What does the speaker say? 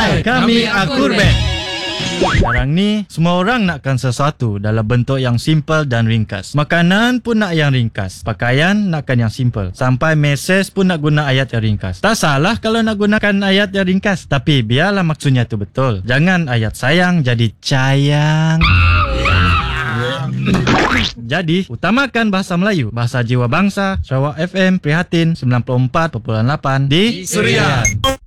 Hai, kami Akur Band. Sekarang ni, semua orang nakkan sesuatu dalam bentuk yang simple dan ringkas. Makanan pun nak yang ringkas. Pakaian nakkan yang simple. Sampai mesej pun nak guna ayat yang ringkas. Tak salah kalau nak gunakan ayat yang ringkas. Tapi biarlah maksudnya tu betul. Jangan ayat sayang jadi cayang. Jadi, utamakan bahasa Melayu. Bahasa jiwa bangsa. Sarawak FM Prihatin 94.8 di Suria.